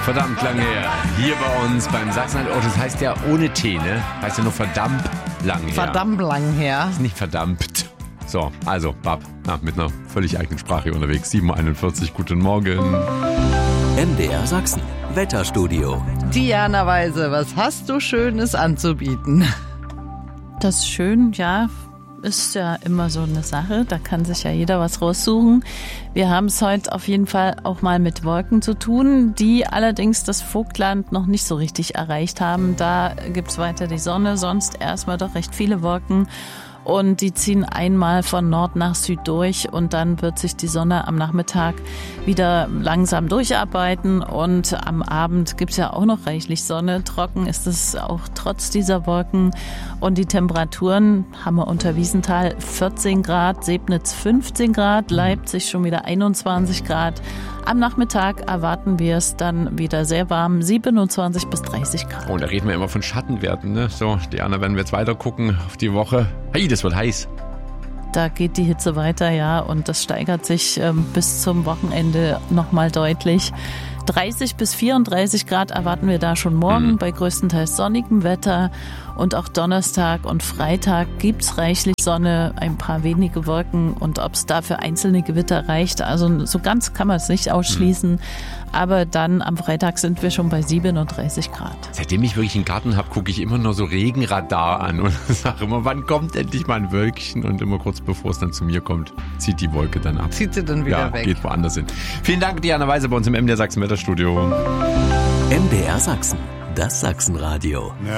Verdammt lang her. Hier bei uns beim Sachsen-Anhalt. Oh, das heißt ja ohne T, ne? Heißt ja nur verdammt lang her. Verdammt lang her. Ist nicht verdammt. So, also, Bab, mit einer völlig eigenen Sprache unterwegs. 7.41 Uhr, guten Morgen. MDR Sachsen, Wetterstudio. Diana Weise, was hast du Schönes anzubieten? Das ist schön, ja, ist ja immer so eine Sache. Da kann sich ja jeder was raussuchen. Wir haben es heute auf jeden Fall auch mal mit Wolken zu tun, die allerdings das Vogtland noch nicht so richtig erreicht haben. Da gibt's weiter die Sonne, sonst erstmal doch recht viele Wolken. Und die ziehen einmal von Nord nach Süd durch und dann wird sich die Sonne am Nachmittag wieder langsam durcharbeiten und am Abend gibt's ja auch noch reichlich Sonne. Trocken ist es auch trotz dieser Wolken und die Temperaturen haben wir unter Wiesenthal 14 Grad, Sebnitz 15 Grad, Leipzig schon wieder 21 Grad. Am Nachmittag erwarten wir es dann wieder sehr warm, 27 bis 30 Grad. Und da reden wir immer von Schattenwerten, ne? So, Diana, wenn wir jetzt weiter gucken auf die Woche. Hey, das wird heiß. Da geht die Hitze weiter, ja, und das steigert sich bis zum Wochenende nochmal deutlich. 30 bis 34 Grad erwarten wir da schon morgen bei größtenteils sonnigem Wetter. Und auch Donnerstag und Freitag gibt's reichlich Sonne, ein paar wenige Wolken. Und ob es da für einzelne Gewitter reicht, also so ganz kann man es nicht ausschließen. Aber dann am Freitag sind wir schon bei 37 Grad. Seitdem ich wirklich einen Garten habe, gucke ich immer nur so Regenradar an und sage immer, wann kommt endlich mal ein Wölkchen? Und immer kurz bevor es dann zu mir kommt, zieht die Wolke dann ab. Zieht sie dann wieder weg. Geht woanders hin. Vielen Dank, Diana Weise, bei uns im MDR Sachsen Wetterstudio. MDR Sachsen, das Sachsenradio.